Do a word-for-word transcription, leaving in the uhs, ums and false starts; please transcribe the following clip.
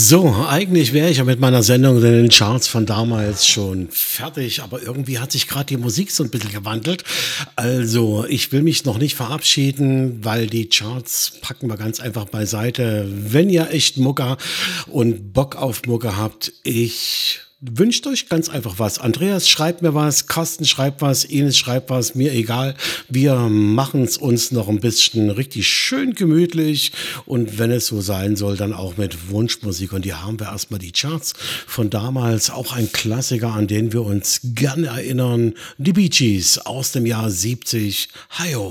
So, eigentlich wäre ich ja mit meiner Sendung in den Charts von damals schon fertig, aber irgendwie hat sich gerade die Musik so ein bisschen gewandelt. Also, ich will mich noch nicht verabschieden, weil die Charts packen wir ganz einfach beiseite. Wenn ihr echt Mucke und Bock auf Mucke habt, ich wünscht euch ganz einfach was. Andreas schreibt mir was, Carsten schreibt was, Ines schreibt was, mir egal. Wir machen es uns noch ein bisschen richtig schön gemütlich und wenn es so sein soll, dann auch mit Wunschmusik. Und hier haben wir erstmal die Charts von damals, auch ein Klassiker, an den wir uns gern erinnern. Die Bee Gees aus dem Jahr siebzig. Hi-Ho.